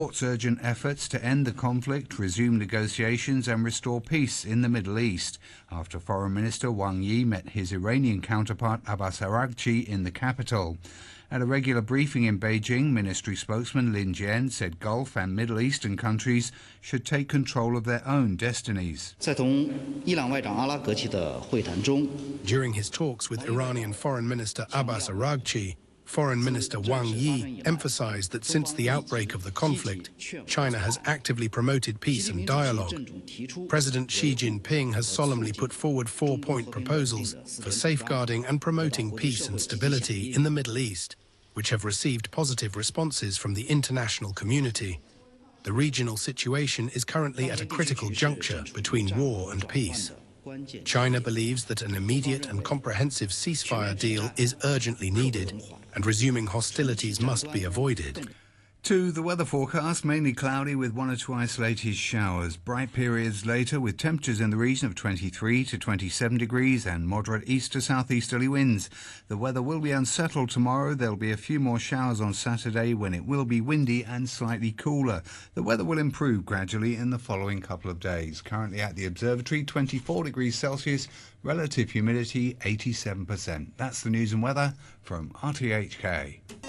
Supports urgent efforts to end the conflict, resume negotiations and restore peace in the Middle East after Foreign Minister Wang Yi met his Iranian counterpart Abbas Araghchi in the capital. At a regular briefing in Beijing, ministry spokesman Lin Jian said Gulf and Middle Eastern countries should take control of their own destinies. During his talks with Iranian Foreign Minister Abbas Araghchi, Foreign Minister Wang Yi emphasized that since the outbreak of the conflict, China has actively promoted peace and dialogue. President Xi Jinping has solemnly put forward 4-point proposals for safeguarding and promoting peace and stability in the Middle East, which have received positive responses from the international community. The regional situation is currently at a critical juncture between war and peace. China believes that an immediate and comprehensive ceasefire deal is urgently needed, and resuming hostilities must be avoided. To the weather forecast, mainly cloudy with 1 or 2 isolated showers. Bright periods later with temperatures in the region of 23 to 27 degrees and moderate east to southeasterly winds. The weather will be unsettled tomorrow. There'll be a few more showers on Saturday when it will be windy and slightly cooler. The weather will improve gradually in the following couple of days. Currently at the observatory, 24 degrees Celsius, relative humidity 87%. That's the news and weather from RTHK.